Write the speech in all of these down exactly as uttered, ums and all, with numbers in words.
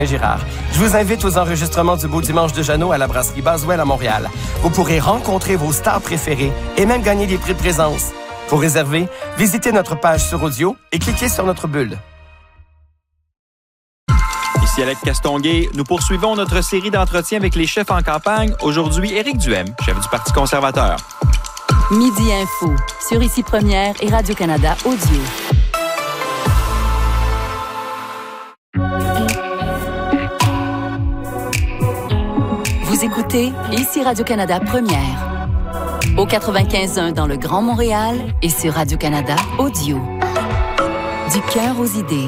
Girard. Je vous invite aux enregistrements du Beau Dimanche de Jeannot à la brasserie Baswell à Montréal. Vous pourrez rencontrer vos stars préférées et même gagner des prix de présence. Pour réserver, visitez notre page sur audio et cliquez sur notre bulle. Ici Alex Castonguay, nous poursuivons notre série d'entretiens avec les chefs en campagne. Aujourd'hui, Éric Duhem, chef du Parti conservateur. Midi Info, sur Ici Première et Radio-Canada Audio. Vous écoutez Ici Radio-Canada Première. Au quatre-vingt-quinze point un dans le Grand Montréal et sur Radio-Canada Audio. Du cœur aux idées.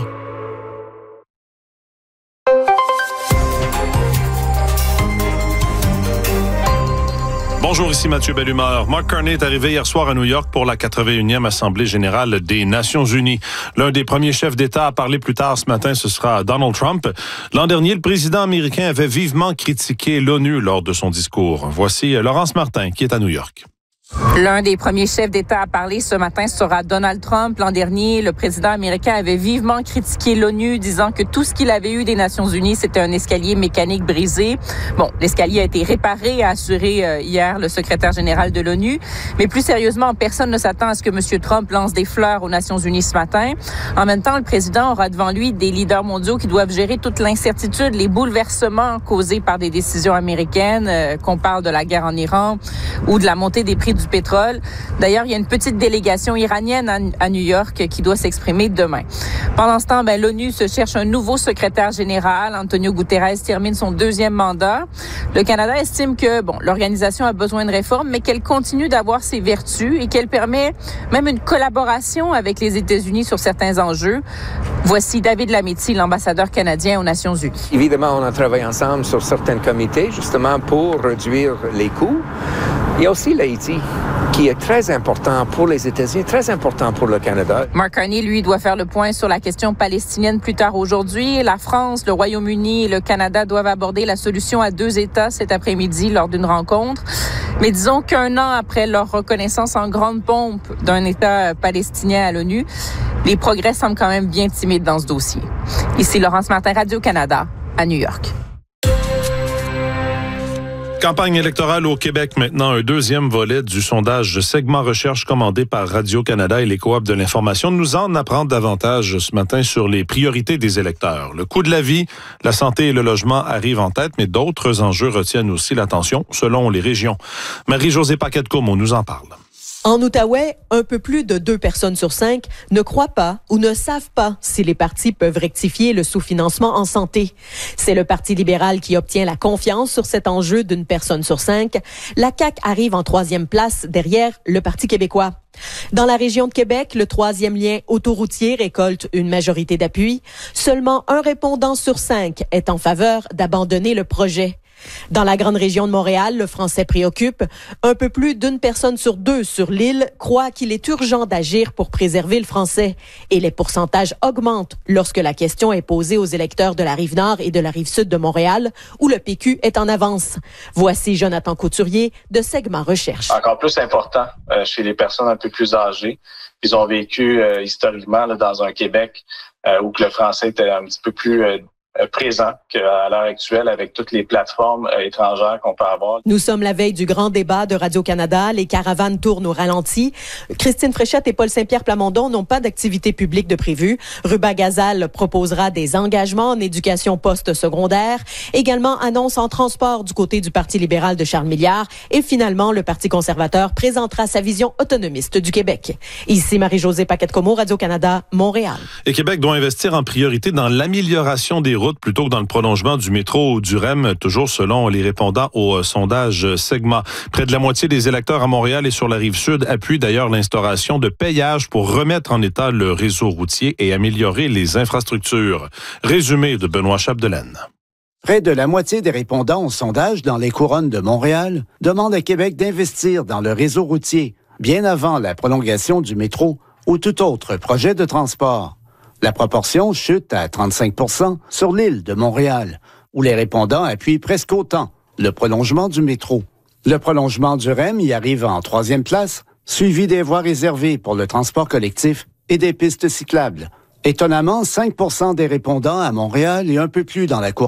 Bonjour, ici Mathieu Bellumeur. Mark Carney est arrivé hier soir à New York pour la quatre-vingt-unième Assemblée générale des Nations unies. L'un des premiers chefs d'État à parler plus tard ce matin, ce sera Donald Trump. L'an dernier, le président américain avait vivement critiqué l'ONU lors de son discours. Voici Laurence Martin qui est à New York. L'un des premiers chefs d'État à parler ce matin sera Donald Trump. L'an dernier, le président américain avait vivement critiqué l'ONU, disant que tout ce qu'il avait eu des Nations unies, c'était un escalier mécanique brisé. Bon, l'escalier a été réparé, a assuré euh, hier le secrétaire général de l'ONU. Mais plus sérieusement, personne ne s'attend à ce que M. Trump lance des fleurs aux Nations unies ce matin. En même temps, le président aura devant lui des leaders mondiaux qui doivent gérer toute l'incertitude, les bouleversements causés par des décisions américaines, euh, qu'on parle de la guerre en Iran ou de la montée des prix du pétrole. D'ailleurs, il y a une petite délégation iranienne à New York qui doit s'exprimer demain. Pendant ce temps, ben, l'ONU se cherche un nouveau secrétaire général. Antonio Guterres termine son deuxième mandat. Le Canada estime que bon, l'organisation a besoin de réformes, mais qu'elle continue d'avoir ses vertus et qu'elle permet même une collaboration avec les États-Unis sur certains enjeux. Voici David Lametti, l'ambassadeur canadien aux Nations unies. Évidemment, on a travaillé ensemble sur certains comités, justement pour réduire les coûts. Il y a aussi l'Haïti, qui est très important pour les États-Unis, très important pour le Canada. Mark Carney, lui, doit faire le point sur la question palestinienne plus tard aujourd'hui. La France, le Royaume-Uni et le Canada doivent aborder la solution à deux États cet après-midi lors d'une rencontre. Mais disons qu'un an après leur reconnaissance en grande pompe d'un État palestinien à l'ONU, les progrès semblent quand même bien timides dans ce dossier. Ici Laurence Martin, Radio-Canada, à New York. Campagne électorale au Québec maintenant, un deuxième volet du sondage Segment Recherche commandé par Radio-Canada et les Coop de l'information nous en apprend davantage ce matin sur les priorités des électeurs. Le coût de la vie, la santé et le logement arrivent en tête, mais d'autres enjeux retiennent aussi l'attention selon les régions. Marie-Josée Paquette-Comeau nous en parle. En Outaouais, un peu plus de deux personnes sur cinq ne croient pas ou ne savent pas si les partis peuvent rectifier le sous-financement en santé. C'est le Parti libéral qui obtient la confiance sur cet enjeu d'une personne sur cinq. La C A Q arrive en troisième place derrière le Parti québécois. Dans la région de Québec, le troisième lien autoroutier récolte une majorité d'appui. Seulement un répondant sur cinq est en faveur d'abandonner le projet. Dans la grande région de Montréal, le français préoccupe. Un peu plus d'une personne sur deux sur l'île croit qu'il est urgent d'agir pour préserver le français. Et les pourcentages augmentent lorsque la question est posée aux électeurs de la Rive-Nord et de la Rive-Sud de Montréal, où le P Q est en avance. Voici Jonathan Couturier de Segment Recherche. Encore plus important euh, chez les personnes un peu plus âgées. Ils ont vécu euh, historiquement là, dans un Québec euh, où que le français était un petit peu plus... Euh, présent qu'à l'heure actuelle avec toutes les plateformes euh, étrangères qu'on peut avoir. Nous sommes la veille du grand débat de Radio-Canada. Les caravanes tournent au ralenti. Christine Fréchette et Paul Saint-Pierre Plamondon n'ont pas d'activité publique de prévu. Ruba Gazal proposera des engagements en éducation post-secondaire. Également, annonce en transport du côté du Parti libéral de Charles Milliard. Et finalement, le Parti conservateur présentera sa vision autonomiste du Québec. Ici Marie-Josée Paquette-Comeau, Radio-Canada, Montréal. Et Québec doit investir en priorité dans l'amélioration des routes plutôt que dans le prolongement du métro ou du R E M, toujours selon les répondants au euh, sondage Segma. Près de la moitié des électeurs à Montréal et sur la Rive-Sud appuient d'ailleurs l'instauration de péages pour remettre en état le réseau routier et améliorer les infrastructures. Résumé de Benoît Chapdelaine. Près de la moitié des répondants au sondage dans les couronnes de Montréal demandent à Québec d'investir dans le réseau routier, bien avant la prolongation du métro ou tout autre projet de transport. La proportion chute à trente-cinq pour cent sur l'île de Montréal, où les répondants appuient presque autant le prolongement du métro. Le prolongement du R E M y arrive en troisième place, suivi des voies réservées pour le transport collectif et des pistes cyclables. Étonnamment, cinq pour cent des répondants à Montréal et un peu plus dans la cour